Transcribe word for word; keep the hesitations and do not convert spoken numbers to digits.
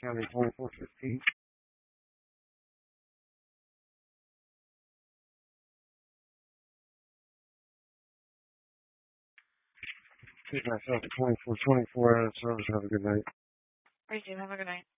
County twenty-four fifteen. Keep myself at twenty-four twenty-four out of service. Have a good night. All right, Jim. Have a good night.